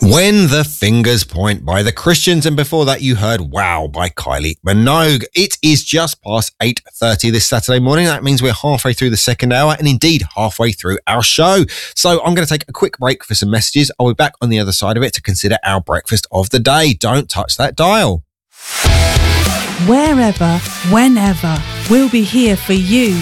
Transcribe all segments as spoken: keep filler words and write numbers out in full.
When the Fingers Point by The Christians, and before that you heard Wow by Kylie Minogue. It is just past eight thirty this Saturday morning. That means we're halfway through the second hour and indeed halfway through our show. So I'm going to take a quick break for some messages. I'll be back on the other side of it to consider our breakfast of the day. Don't touch that dial. Wherever, whenever, we'll be here for you.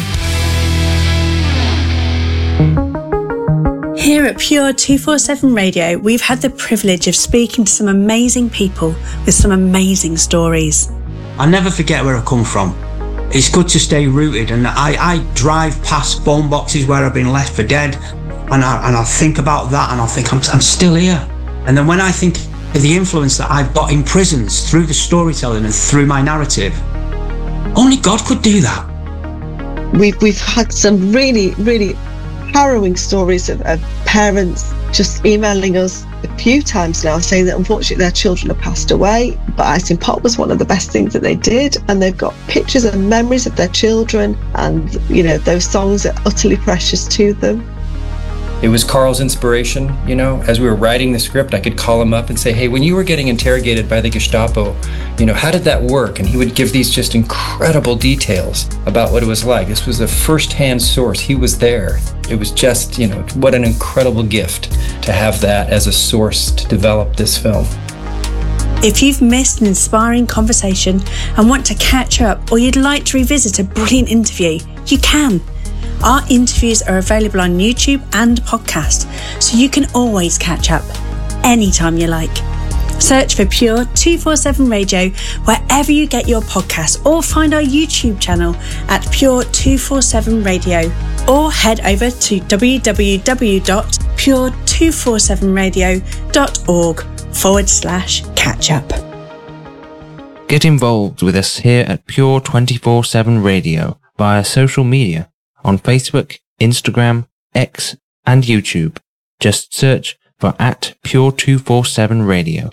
Here at Pure two forty-seven Radio, we've had the privilege of speaking to some amazing people with some amazing stories. I'll never forget where I come from. It's good to stay rooted, and I, I drive past phone boxes where I've been left for dead, and I, and I think about that, and I think I'm, I'm still here. And then when I think of the influence that I've got in prisons through the storytelling and through my narrative, only God could do that. We've, we've had some really, really harrowing stories of, of parents just emailing us a few times now saying that unfortunately their children have passed away, but Icing Pot was one of the best things that they did, and they've got pictures and memories of their children, and you know, those songs are utterly precious to them. It was Carl's inspiration, you know, as we were writing the script, I could call him up and say, hey, when you were getting interrogated by the Gestapo, you know, how did that work? And he would give these just incredible details about what it was like. This was a first-hand source. He was there. It was just, you know, what an incredible gift to have that as a source to develop this film. If you've missed an inspiring conversation and want to catch up, or you'd like to revisit a brilliant interview, you can. Our interviews are available on YouTube and podcast, so you can always catch up anytime you like. Search for Pure two forty-seven Radio wherever you get your podcasts, or find our YouTube channel at Pure two forty-seven Radio, or head over to w w w dot pure two forty-seven radio dot org forward slash catch up. Get involved with us here at Pure two forty-seven Radio via social media on Facebook, Instagram, X, and YouTube. Just search for at Pure two forty-seven Radio.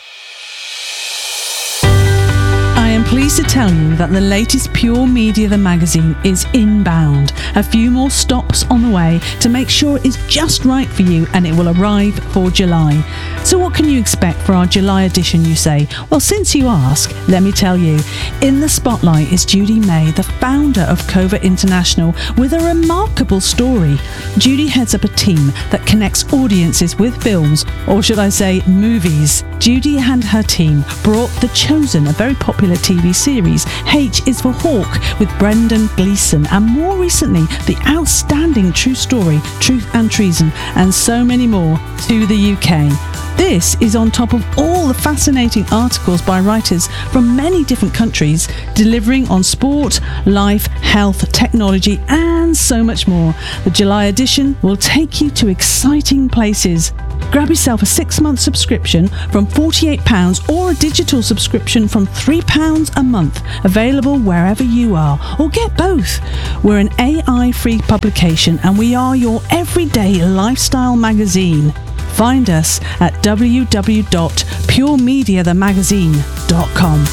I am pleased to tell you that the latest Pure Media the magazine is inbound. A few more stops on the way to make sure it's just right for you, and it will arrive for July. So what can you expect for our July edition, you say? Well, since you ask, let me tell you. In the spotlight is Judy May, the founder of Cova International, with a remarkable story. Judy heads up a team that connects audiences with films, or should I say movies. Judy and her team brought The Chosen, a very popular T V series. H is for Hawk with Brendan Gleeson, and more recently the outstanding true story Truth and Treason, and so many more to the U K. This is on top of all the fascinating articles by writers from many different countries, delivering on sport, life, health, technology, and so much more. The July edition will take you to exciting places. Grab yourself a six-month subscription from forty-eight pounds, or a digital subscription from three pounds a month, available wherever you are, or get both. We're an A I-free publication, and we are your everyday lifestyle magazine. Find us at w w w dot pure media the magazine dot com.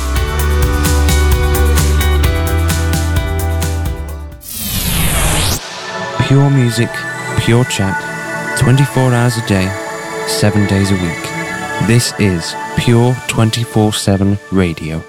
Pure music, pure chat, twenty-four hours a day, seven days a week. This is Pure two forty-seven Radio.